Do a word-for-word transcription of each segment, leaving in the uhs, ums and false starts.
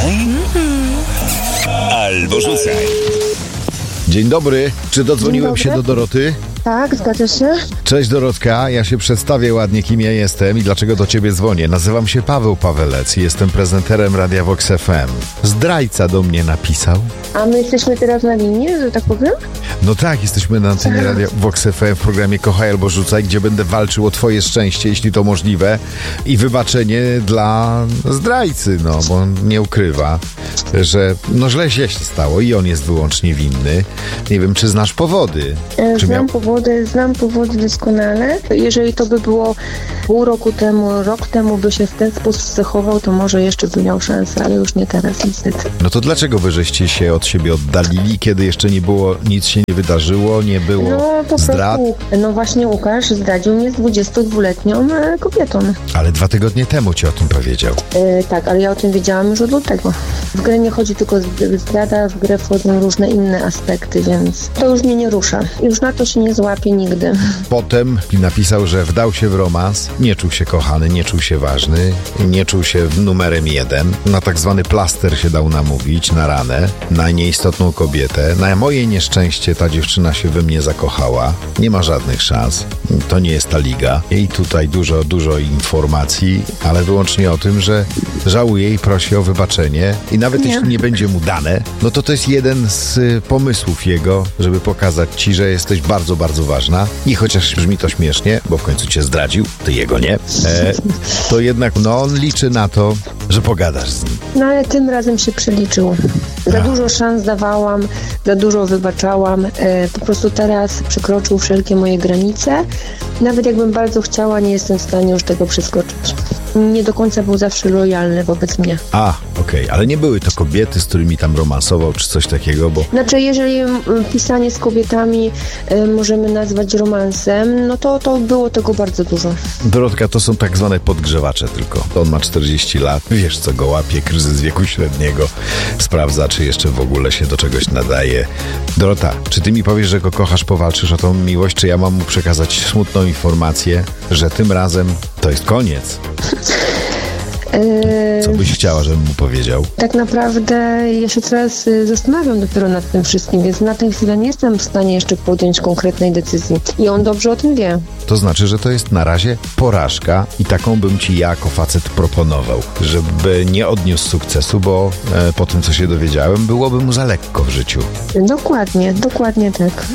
Kochaj albo rzucaj. Dzień dobry. Czy dodzwoniłem Dzień się dobry. do Doroty? Tak, zgadza się. Cześć Dorotka, ja się przedstawię ładnie, kim ja jestem i dlaczego do ciebie dzwonię. Nazywam się Paweł Pawelec i jestem prezenterem Radia Vox F M. Zdrajca do mnie napisał. A my jesteśmy teraz na linii, że tak powiem? No tak, jesteśmy na antenie Radia Vox F M w programie Kochaj albo rzucaj, gdzie będę walczył o twoje szczęście, jeśli to możliwe, i wybaczenie dla zdrajcy, no, bo on nie ukrywa, że no źle się stało i on jest wyłącznie winny. Nie wiem, czy znasz powody? E, Czy Znam miał... powody, znam powody doskonale. Jeżeli to by było pół roku temu, rok temu by się w ten sposób zachował, to może jeszcze by miał szansę, ale już nie teraz niestety. No to dlaczego wy żeście się od siebie oddalili, kiedy jeszcze nie było, nic się nie wydarzyło, nie było No po zdrad? prostu, no właśnie Łukasz zdradził mnie z dwudziestodwuletnią e, kobietą. Ale dwa tygodnie temu ci o tym powiedział. E, tak, ale ja o tym wiedziałam już od lutego. W grę nie chodzi tylko o zdrada, w grę wchodzą różne inne aspekty, więc to już mnie nie rusza. Już na to się nie złapie nigdy. Potem napisał, że wdał się w romans, nie czuł się kochany, nie czuł się ważny, nie czuł się numerem jeden. Na tak zwany plaster się dał namówić, na ranę, na nieistotną kobietę. Na moje nieszczęście ta dziewczyna się we mnie zakochała. Nie ma żadnych szans. To nie jest ta liga. I tutaj dużo, dużo informacji, ale wyłącznie o tym, że żałuje i prosi o wybaczenie. I nawet Nie. jeśli nie będzie mu dane, no to to jest jeden z y, pomysłów jego, żeby pokazać ci, że jesteś bardzo, bardzo ważna. I chociaż brzmi to śmiesznie, bo w końcu cię zdradził, ty jego nie, e, to jednak no on liczy na to, że pogadasz z nim. No ale tym razem się przeliczył. Za dużo szans dawałam, za dużo wybaczałam. E, po prostu teraz przekroczył wszelkie moje granice. Nawet jakbym bardzo chciała, nie jestem w stanie już tego przeskoczyć. Nie do końca był zawsze lojalny wobec mnie. A, okej, ale nie były to kobiety, z którymi tam romansował, czy coś takiego, bo Znaczy, jeżeli mm, pisanie z kobietami e, możemy nazwać romansem, no to, to było tego bardzo dużo. Dorotka, to są tak zwane podgrzewacze tylko. On ma czterdzieści lat, wiesz co go łapie, kryzys wieku średniego, sprawdza, czy jeszcze w ogóle się do czegoś nadaje. Dorota, czy ty mi powiesz, że go kochasz, powalczysz o tą miłość, czy ja mam mu przekazać smutną informację, że tym razem to jest koniec? E, Co byś chciała, żebym mu powiedział? Tak naprawdę ja się teraz y, zastanawiam dopiero nad tym wszystkim, więc na tę chwilę nie jestem w stanie jeszcze podjąć konkretnej decyzji. I on dobrze o tym wie. To znaczy, że to jest na razie porażka i taką bym ci ja jako facet proponował, żeby nie odniósł sukcesu, bo e, po tym, co się dowiedziałem, byłoby mu za lekko w życiu. Dokładnie, dokładnie tak.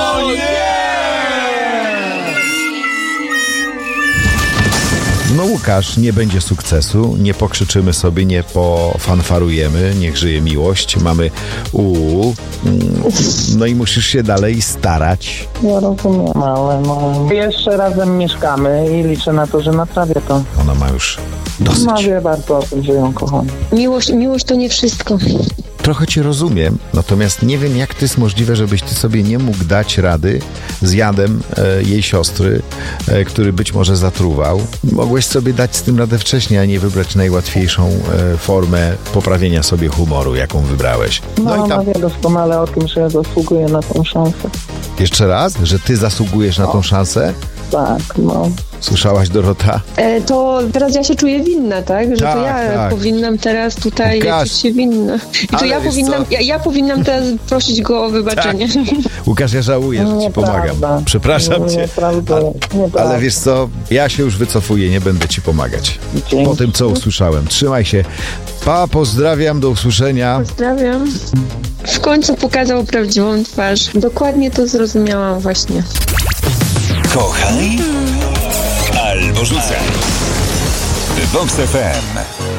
No Łukasz, nie będzie sukcesu, nie pokrzyczymy sobie, nie pofanfarujemy, niech żyje miłość, mamy uuu, no i musisz się dalej starać. Ja rozumiem, ale no jeszcze razem mieszkamy i liczę na to, że naprawię to. Ona ma już dosyć. Mówię bardzo o tym, że ją kocham. Miłość, miłość to nie wszystko. Trochę cię rozumiem, natomiast nie wiem, jak to jest możliwe, żebyś ty sobie nie mógł dać rady z jadem e, jej siostry, e, który być może zatruwał. Mogłeś sobie dać z tym radę wcześniej, a nie wybrać najłatwiejszą e, formę poprawienia sobie humoru, jaką wybrałeś. No, No i ona tam wie doskonale o tym, że ja zasługuję na tą szansę. jeszcze raz, że ty zasługujesz na tą szansę. Tak, no. Słyszałaś, Dorota? E, to teraz ja się czuję winna, tak? Że Tak, to ja tak. powinnam teraz tutaj Łukasz. czuć się winna. I to Ale ja wiesz powinnam, co? ja, ja powinnam teraz prosić go o wybaczenie. Łukasz, ja żałuję, że ci Nieprawda. pomagam. Przepraszam cię. Nieprawda, nieprawda. Ale wiesz co, ja się już wycofuję, nie będę ci pomagać. Dzięki. Po tym, co usłyszałem. Trzymaj się. Pa, pozdrawiam, do usłyszenia. Pozdrawiam. W końcu pokazał prawdziwą twarz. Dokładnie to zrozumiałam właśnie. Kochaj albo rzucaj. Vox F M.